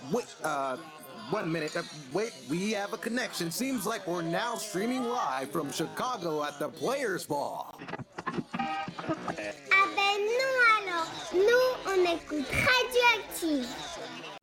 Wait, 1 minute. Wait, we have a connection. Seems like we're now streaming live from Chicago at the Players Ball. Ah ben non alors, nous on écoute Radioactive.